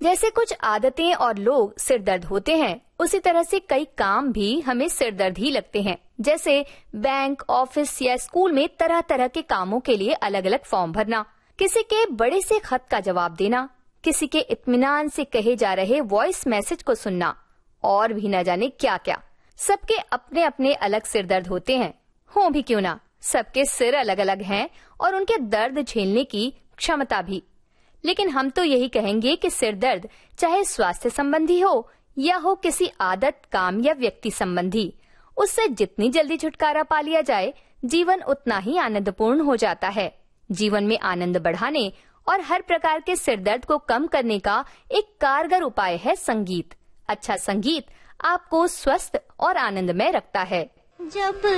जैसे कुछ आदतें और लोग सिर दर्द होते हैं, उसी तरह से कई काम भी हमें सिर दर्द ही लगते हैं। जैसे बैंक, ऑफिस या स्कूल में तरह तरह के कामों के लिए अलग अलग फॉर्म भरना, किसी के बड़े से खत का जवाब देना, किसी के इत्मीनान से कहे जा रहे वॉइस मैसेज को सुनना और भी न जाने क्या क्या। सबके अपने अपने अलग सिर दर्द होते हैं, हो भी क्यों ना, सबके सिर अलग अलग हैं और उनके दर्द झेलने की क्षमता भी। लेकिन हम तो यही कहेंगे कि सिर दर्द चाहे स्वास्थ्य संबंधी हो या हो किसी आदत, काम या व्यक्ति संबंधी, उससे जितनी जल्दी छुटकारा पा लिया जाए, जीवन उतना ही आनंदपूर्ण हो जाता है। जीवन में आनंद बढ़ाने और हर प्रकार के सिर दर्द को कम करने का एक कारगर उपाय है संगीत। अच्छा संगीत आपको स्वस्थ और आनंदमय रखता है। जब